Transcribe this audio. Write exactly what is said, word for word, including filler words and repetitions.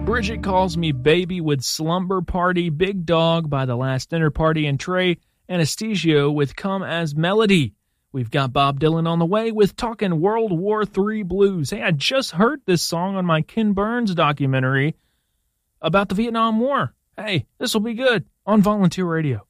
Bridget Calls Me Baby with Slumber Party, Big Dog by The Last Dinner Party, and Trey Anastasio with Come As Melody. We've got Bob Dylan on the way with Talkin' World War Three Blues. Hey, I just heard this song on my Ken Burns documentary about the Vietnam War. Hey, this will be good on Volunteer Radio.